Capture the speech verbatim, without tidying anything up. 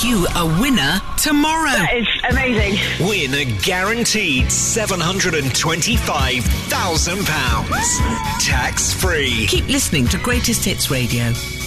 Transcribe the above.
make you a winner tomorrow. That is amazing. Win a guaranteed seven hundred twenty-five thousand pounds. Tax free. Keep listening to Greatest Hits Radio.